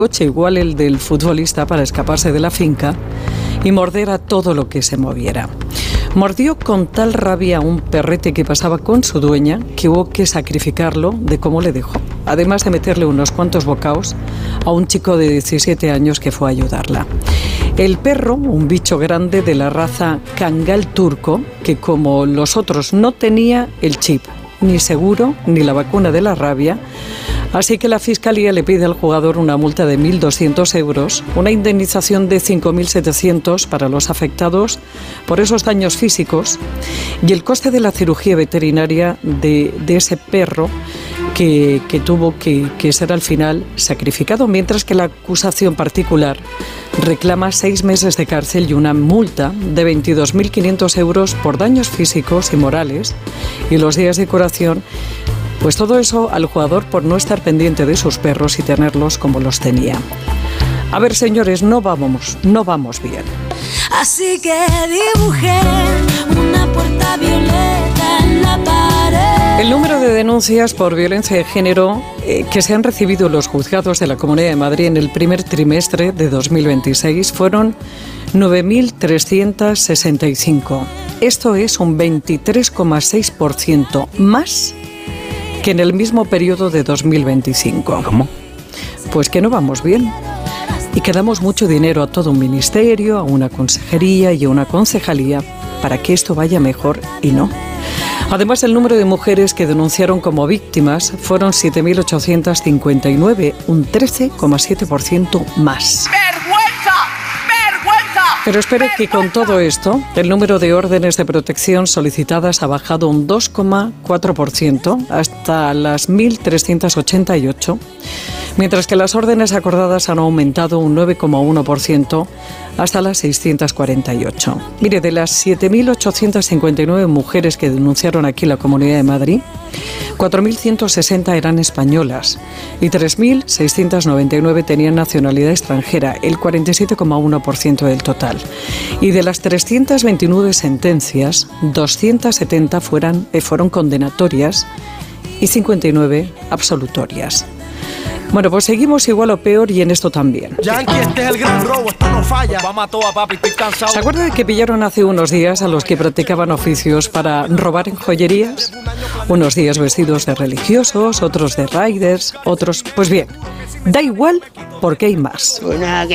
coche igual el del futbolista para escaparse de la finca y morder a todo lo que se moviera. Mordió con tal rabia a un perrete que pasaba con su dueña que hubo que sacrificarlo de cómo le dejó, además de meterle unos cuantos bocaos a un chico de 17 años que fue a ayudarla. El perro, un bicho grande de la raza Kangal turco, que como los otros no tenía el chip, ni seguro, ni la vacuna de la rabia, así que la Fiscalía le pide al jugador una multa de 1.200 euros, una indemnización de 5.700 para los afectados por esos daños físicos y el coste de la cirugía veterinaria de ese perro que tuvo que ser al final sacrificado, mientras que la acusación particular reclama 6 meses de cárcel y una multa de 22.500 euros por daños físicos y morales y los días de curación. Pues todo eso al jugador por no estar pendiente de sus perros y tenerlos como los tenía. A ver, señores, no vamos bien. Así que dibujé una puerta violeta en la pared. El número de denuncias por violencia de género que se han recibido en los juzgados de la Comunidad de Madrid en el primer trimestre de 2026 fueron 9.365. Esto es un 23,6% más que en el mismo periodo de 2025. ¿Cómo? Pues que no vamos bien. Y que damos mucho dinero a todo un ministerio, a una consejería y a una concejalía para que esto vaya mejor y no. Además, el número de mujeres que denunciaron como víctimas fueron 7.859, un 13,7% más. Pero espere que con todo esto, el número de órdenes de protección solicitadas ha bajado un 2,4% hasta las 1.388, mientras que las órdenes acordadas han aumentado un 9,1% hasta las 648. Mire, de las 7.859 mujeres que denunciaron aquí en la Comunidad de Madrid, 4.160 eran españolas y 3.699 tenían nacionalidad extranjera, el 47,1% del total. Y de las 329 sentencias, 270 fueron condenatorias y 59 absolutorias. Bueno, pues seguimos igual o peor y en esto también. Yankee, este es el gran robo, esto no falla. Vamos a toda, papi, estoy cansado. ¿Se acuerda de que pillaron hace unos días a los que practicaban oficios para robar en joyerías? Unos días vestidos de religiosos, otros de riders, otros... Pues bien, da igual porque hay más.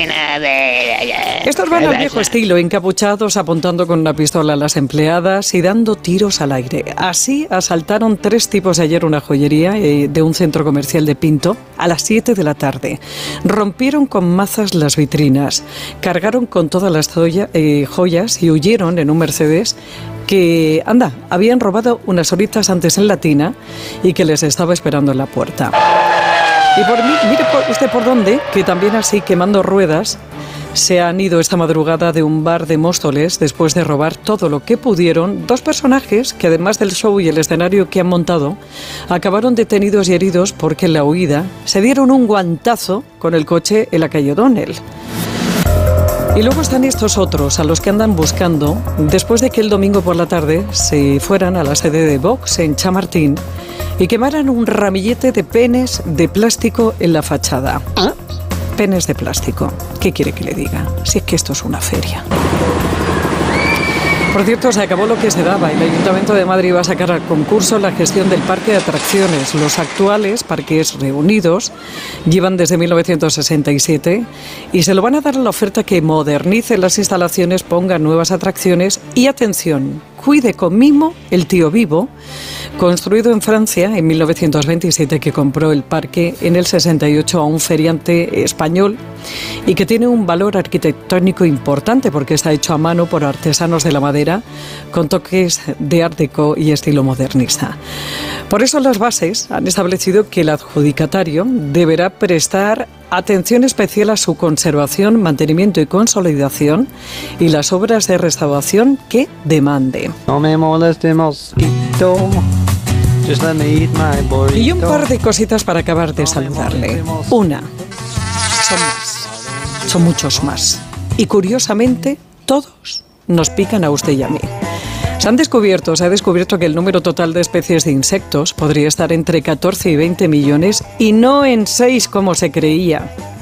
Estos van al viejo estilo, encapuchados, apuntando con una pistola a las empleadas y dando tiros al aire. Así asaltaron 3 tipos ayer una joyería de un centro comercial de Pinto a las 7 de la tarde. Rompieron con mazas las vitrinas, cargaron con todas las joyas y huyeron en un Mercedes que, habían robado unas horitas antes en Latina y que les estaba esperando en la puerta. Y mire usted por dónde, que también así quemando ruedas, se han ido esta madrugada de un bar de Móstoles después de robar todo lo que pudieron 2 personajes que, además del show y el escenario que han montado, acabaron detenidos y heridos porque en la huida se dieron un guantazo con el coche en la calle O'Donnell. Y luego están estos otros a los que andan buscando después de que el domingo por la tarde se fueran a la sede de Vox en Chamartín y quemaran un ramillete de penes de plástico en la fachada. ¿Ah? Penes de plástico. ¿Qué quiere que le diga? Si es que esto es una feria. Por cierto, se acabó lo que se daba. El Ayuntamiento de Madrid va a sacar al concurso la gestión del parque de atracciones. Los actuales parques reunidos llevan desde 1967 y se lo van a dar a la oferta que modernice las instalaciones, ponga nuevas atracciones y, atención, cuide con mimo el Tío Vivo, construido en Francia en 1927, que compró el parque en el 68 a un feriante español y que tiene un valor arquitectónico importante porque está hecho a mano por artesanos de la madera con toques de art déco y estilo modernista. Por eso las bases han establecido que el adjudicatario deberá prestar atención especial a su conservación, mantenimiento y consolidación y las obras de restauración que demande. No me moleste, mosquito. Just let me eat my burrito. Y un par de cositas para acabar de saludarle. Una, son muchos más. Y curiosamente, todos nos pican a usted y a mí. Se ha descubierto que el número total de especies de insectos podría estar entre 14 y 20 millones y no en 6 como se creía.